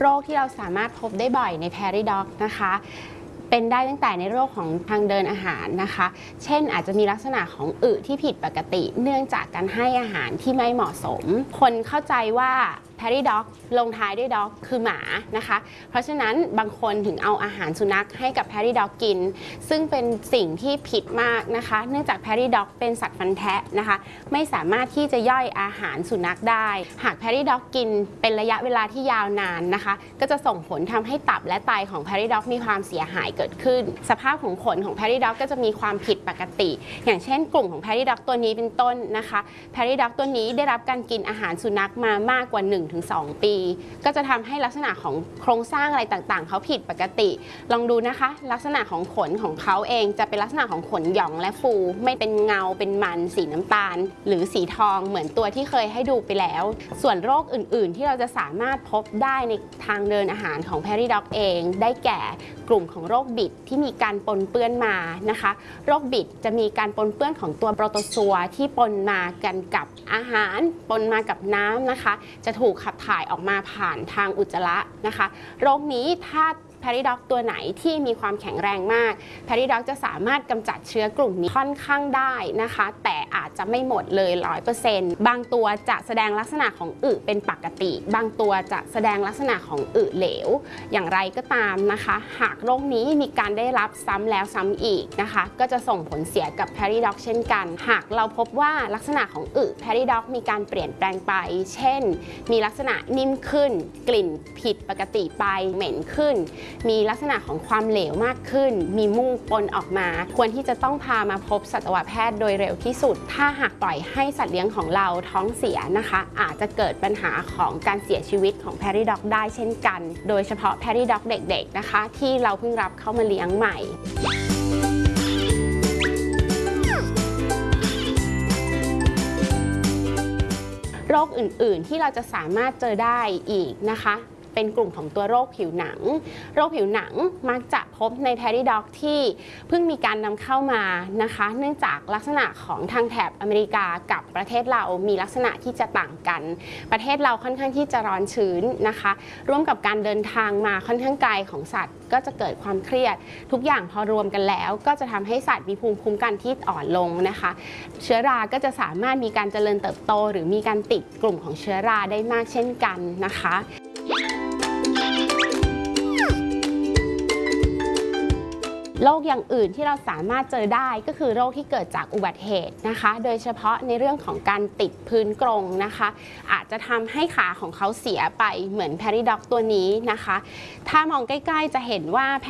โรคที่เราสามารถพบได้บ่อยใน Prairie Dog นะคะเป็นได้ตั้งแต่ในโรคของทางเดินอาหารนะคะเช่นอาจจะมีลักษณะของอึที่ผิดปกติเนื่องจากการให้อาหารที่ไม่เหมาะสมคนเข้าใจว่าPrairie Dog ลงท้ายด้วย Dog คือหมานะคะเพราะฉะนั้นบางคนถึงเอาอาหารสุนัขให้กับ Prairie Dog กินซึ่งเป็นสิ่งที่ผิดมากนะคะเนื่องจาก Prairie Dog เป็นสัตว์ฟันแทะนะคะไม่สามารถที่จะย่อยอาหารสุนัขได้หาก Prairie Dog กินเป็นระยะเวลาที่ยาวนานนะคะก็จะส่งผลทำให้ตับและไตของ Prairie Dog มีความเสียหายเกิดขึ้นสภาพของขนของ Prairie Dog ก็จะมีความผิดปกติอย่างเช่นกลุ่มของ Prairie Dog ตัวนี้เป็นต้นนะคะ Prairie Dog ตัวนี้ได้รับการกินอาหารสุนัขมามากกว่า1-2 ปีก็จะทำให้ลักษณะของโครงสร้างอะไรต่างๆเขาผิดปกติลองดูนะคะลักษณะของขนของเขาเองจะเป็นลักษณะของขนหย่องและฟูไม่เป็นเงาเป็นมันสีน้ำตาลหรือสีทองเหมือนตัวที่เคยให้ดูไปแล้วส่วนโรคอื่นๆที่เราจะสามารถพบได้ในทางเดินอาหารของ Prairie Dog เองได้แก่กลุ่มของโรคบิดที่มีการปนเปื้อนมานะคะโรคบิดจะมีการปนเปื้อนของตัวโปรโตซัวที่ปนมากันกับอาหารปนมากับน้ำนะคะจะถูกขับถ่ายออกมาผ่านทางอุจจาระนะคะโรคนี้ถ้าPrairie Dog ตัวไหนที่มีความแข็งแรงมาก Prairie Dog จะสามารถกำจัดเชื้อกลุ่มนี้ค่อนข้างได้นะคะแต่อาจจะไม่หมดเลย 100% บางตัวจะแสดงลักษณะของอึเป็นปกติบางตัวจะแสดงลักษณะของอึเหลวอย่างไรก็ตามนะคะหากโรคนี้มีการได้รับซ้ำแล้วซ้ำอีกนะคะก็จะส่งผลเสียกับ Prairie Dog เช่นกันหากเราพบว่าลักษณะของPrairie Dog มีการเปลี่ยนแปลงไปเช่นมีลักษณะนิ่มขึ้นกลิ่นผิดปกติไปเหม็นขึ้นมีลักษณะของความเหลวมากขึ้นมีมูกปนออกมาควรที่จะต้องพามาพบสัตวแพทย์โดยเร็วที่สุดถ้าหากปล่อยให้สัตว์เลี้ยงของเราท้องเสียนะคะอาจจะเกิดปัญหาของการเสียชีวิตของ Prairie Dog ได้เช่นกันโดยเฉพาะ Prairie Dog เด็กๆนะคะที่เราเพิ่งรับเข้ามาเลี้ยงใหม่โรคอื่นๆที่เราจะสามารถเจอได้อีกนะคะเป็นกลุ่มของตัวโรคผิวหนังโรคผิวหนังมักจะพบใน Prairie Dog ที่เพิ่งมีการนำเข้ามานะคะเนื่องจากลักษณะของทางแถบอเมริกากับประเทศเรามีลักษณะที่จะต่างกันประเทศเราค่อนข้างที่จะร้อนชื้นนะคะร่วมกับการเดินทางมาค่อนข้างไกลของสัตว์ก็จะเกิดความเครียดทุกอย่างพอรวมกันแล้วก็จะทำให้สัตว์มีภูมิคุ้มกันที่อ่อนลงนะคะเชื้อราก็จะสามารถมีการเจริญเติบโตหรือมีการติดกลุ่มของเชื้อราได้มากเช่นกันนะคะโรคอย่างอื่นที่เราสามารถเจอได้ก็คือโรคที่เกิดจากอุบัติเหตุนะคะโดยเฉพาะในเรื่องของการติดพื้นกรงนะคะอาจจะทำให้ขาของเขาเสียไปเหมือน Prairie Dog ตัวนี้นะคะถ้ามองใกล้ๆจะเห็นว่า